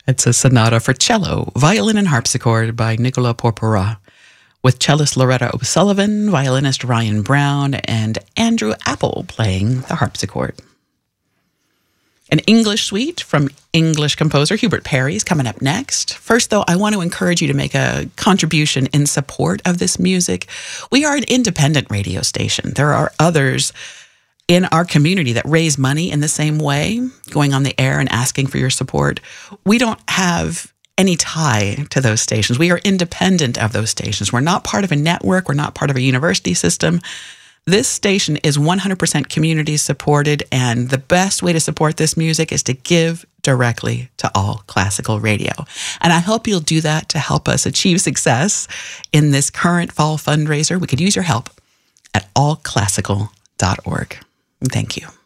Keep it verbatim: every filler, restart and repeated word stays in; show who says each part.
Speaker 1: It's a sonata for cello, violin, and harpsichord by Nicola Porpora, with cellist Loretta O'Sullivan, violinist Ryan Brown, and Andrew Apple playing the harpsichord. An English suite from English composer Hubert Parry is coming up next. First, though, I want to encourage you to make a contribution in support of this music. We are an independent radio station. There are others in our community that raise money in the same way, going on the air and asking for your support. We don't have any tie to those stations. We are independent of those stations. We're not part of a network. We're not part of a university system. This station is one hundred percent community supported, and the best way to support this music is to give directly to All Classical Radio. And I hope you'll do that to help us achieve success in this current fall fundraiser. We could use your help at all classical dot org. Thank you.